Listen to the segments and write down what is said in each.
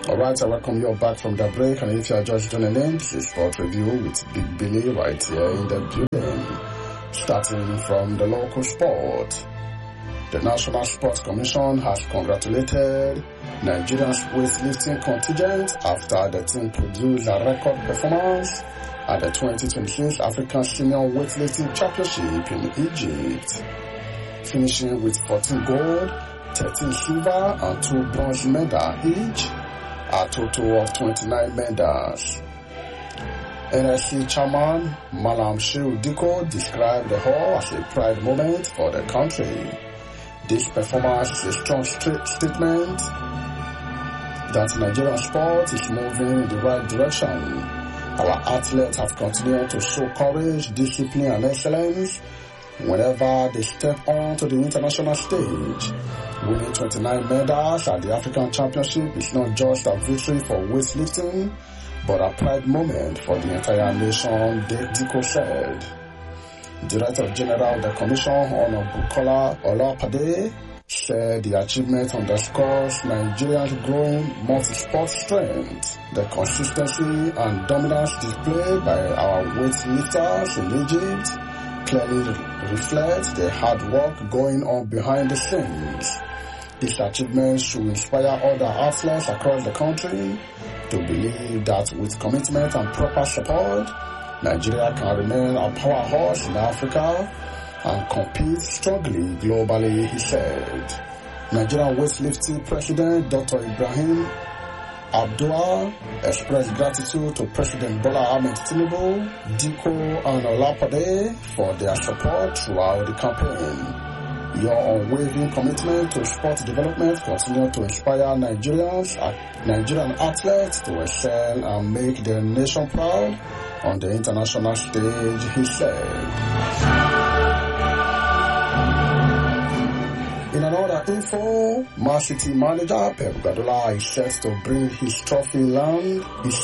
Alright, I welcome you all back from the break, and if you are just tuning in, this is Sport Review with Big Billy right here in the building. Starting from the local sport, the National Sports Commission has congratulated Nigeria's weightlifting contingent after the team produced a record performance at the 2026 African Senior Weightlifting Championship in Egypt, finishing with 14 gold, 13 silver and 2 bronze medals each, a total of 29 medals. NSC chairman Malam Shehu Diko described the whole as a pride moment for the country. This performance is a strong statement that Nigerian sport is moving in the right direction. Our athletes have continued to show courage, discipline and excellence whenever they step onto the international stage. Winning 29 medals at the African Championship is not just a victory for weightlifting, but a pride moment for the entire nation, Diko said. Director General of the Commission, Honor Bukola Olapade, said the achievement underscores Nigeria's growing multi-sport strength. The consistency and dominance displayed by our weightlifters in Egypt clearly reflects the hard work going on behind the scenes. This achievement should inspire other athletes across the country to believe that with commitment and proper support, Nigeria can remain a powerhouse in Africa and compete strongly globally, he said. Nigerian weightlifting President Dr. Ibrahim Abdullah expressed gratitude to President Bola Ahmed Tinubu, Diko and Olapade for their support throughout the campaign. Your unwavering commitment to sport development continues to inspire Nigerian athletes to excel and make their nation proud on the international stage, he said. In another info, Man City manager Pep Guardiola is set to bring his trophy-laden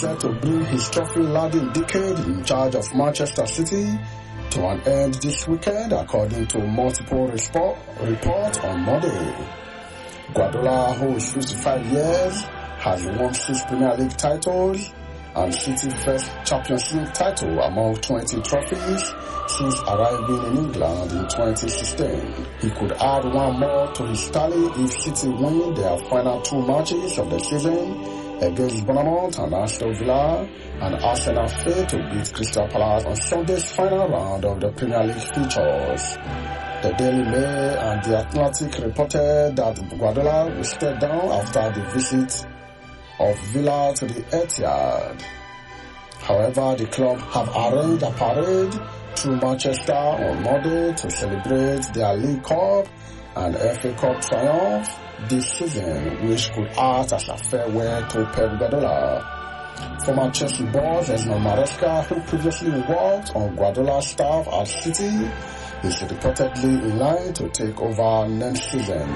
decade in charge of Manchester City to an end this weekend, according to multiple reports on Monday. Guardiola, who is 55 years, has won 6 Premier League titles and City's first championship title among 20 trophies since arriving in England in 2016. He could add one more to his tally if City win their final 2 matches of the season against Bournemouth and Aston Villa, and Arsenal failed to beat Crystal Palace on Sunday's final round of the Premier League features. The Daily Mail and The Atlantic reported that Guardiola will step down after the visit of Villa to the Etihad. However, the club have arranged a parade through Manchester on Monday to celebrate their League Cup and FA Cup triumph this season, which could act as a farewell to Pep Guardiola. Former Chelsea boss Esma Maresca, who previously worked on Guardiola's staff at City, is reportedly in line to take over next season.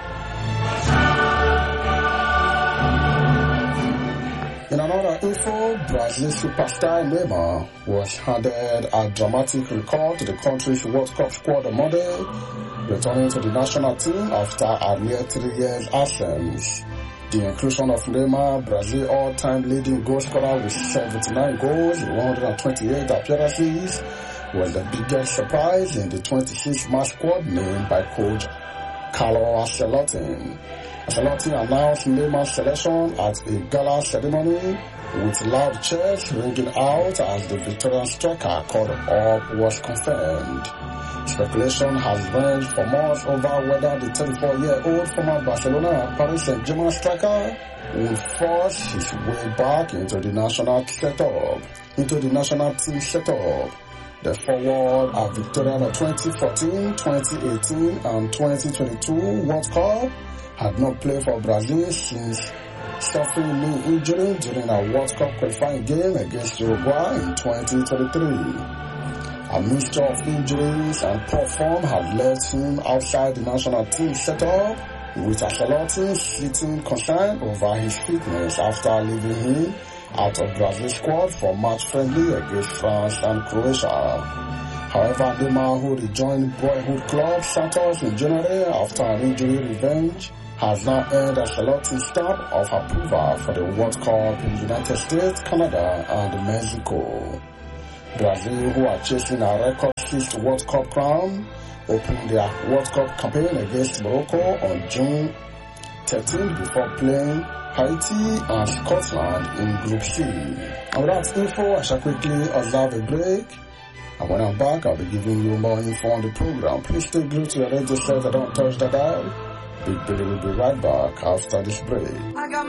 In another info, Brazil superstar Neymar was handed a dramatic recall to the country's World Cup squad on Monday, returning to the national team after a near 3 years absence. The inclusion of Neymar, Brazil's all-time leading goal scorer with 79 goals in 128 appearances, was the biggest surprise in the 26-man squad named by coach Carlo Ancelotti. Ancelotti announced Neymar's selection at a gala ceremony with loud cheers ringing out as the Victorian striker called up was confirmed. Speculation has ranged for months over whether the 34-year-old former Barcelona and Paris Saint-Germain striker will force his way back into the national team setup. The forward at Victoria 2014, 2018 and 2022 World Cup had not played for Brazil since suffering knee injury during a World Cup qualifying game against Uruguay in 2023. A mixture of injuries and poor form had left him outside the national team setup, with Ancelotti citing concern over his fitness after leaving him out of Brazil's squad for match friendly against France and Croatia. However, Neymar, who rejoined boyhood club Santos in January after an injury revenge, has now earned a selective stamp of approval for the World Cup in the United States, Canada, and Mexico. Brazil, who are chasing a record 6th World Cup crown, opened their World Cup campaign against Morocco on June 13 before playing Haiti and Scotland in Group C. And with that info, I shall quickly observe a break. And when I'm back, I'll be giving you more info on the program. Please stay glued to your radio set and don't touch the dial. Big Billy will be right back after this break.